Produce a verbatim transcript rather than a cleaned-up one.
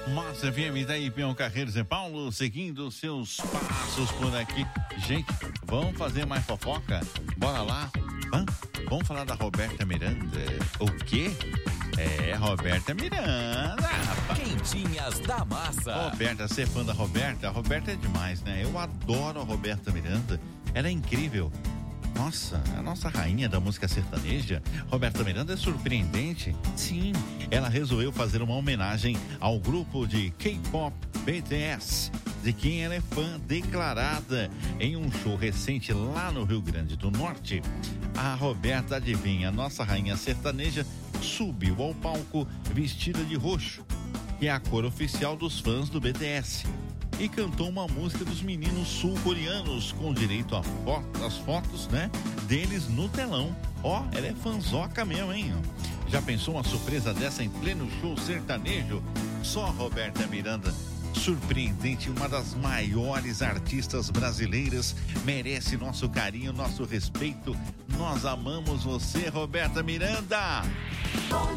Massa F M, daí Peão Carreiros e Paulo, seguindo seus passos por aqui. Gente, vamos fazer mais fofoca? Bora lá? Vamos, vamos falar da Roberta Miranda. O quê? É, Roberta Miranda. Rapaz. Quentinhas da Massa. Roberta, você é fã da Roberta? A Roberta é demais, né? Eu adoro a Roberta Miranda. Ela é incrível. Nossa, a nossa rainha da música sertaneja, Roberta Miranda, é surpreendente. Sim, ela resolveu fazer uma homenagem ao grupo de K-pop B T S, de quem ela é fã declarada. Em um show recente lá no Rio Grande do Norte, a Roberta, adivinha, a nossa rainha sertaneja subiu ao palco vestida de roxo, que é a cor oficial dos fãs do B T S, e cantou uma música dos meninos sul-coreanos, com direito a foto, as fotos, né, deles no telão. Ó, oh, ela é fanzoca mesmo, hein? Já pensou uma surpresa dessa em pleno show sertanejo? Só a Roberta Miranda, surpreendente, uma das maiores artistas brasileiras, merece nosso carinho, nosso respeito. Nós amamos você, Roberta Miranda.